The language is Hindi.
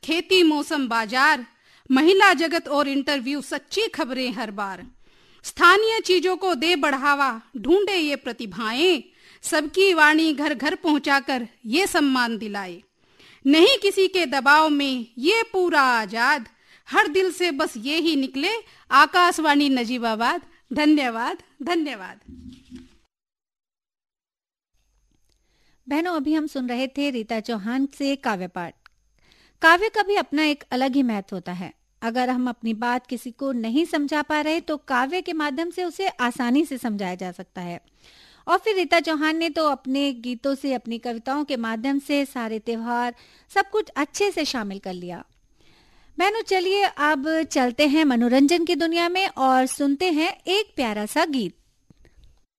खेती मौसम बाजार, महिला जगत और इंटरव्यू, सच्ची खबरें हर बार। स्थानीय चीजों को दे बढ़ावा, ढूंढे ये प्रतिभाएं, सबकी वाणी घर घर पहुंचाकर ये सम्मान दिलाए। नहीं किसी के दबाव में ये पूरा आजाद, हर दिल से बस ये ही निकले, आकाशवाणी नजीबाबाद। धन्यवाद धन्यवाद। बहनों, अभी हम सुन रहे थे रीता चौहान से काव्य पाठ। काव्य का भी अपना एक अलग ही महत्व होता है। अगर हम अपनी बात किसी को नहीं समझा पा रहे तो काव्य के माध्यम से उसे आसानी से समझाया जा सकता है। और फिर रीता चौहान ने तो अपने गीतों से, अपनी कविताओं के माध्यम से सारे त्योहार सब कुछ अच्छे से शामिल कर लिया। बहनों, चलिए अब चलते हैं मनोरंजन की दुनिया में और सुनते हैं एक प्यारा सा गीत।